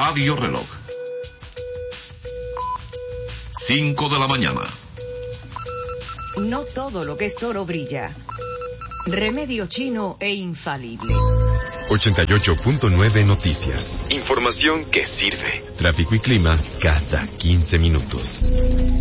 Radio Reloj. 5 de la mañana. No todo lo que es oro brilla. Remedio chino e infalible. 88.9 Noticias. Información que sirve. Tráfico y clima cada 15 minutos.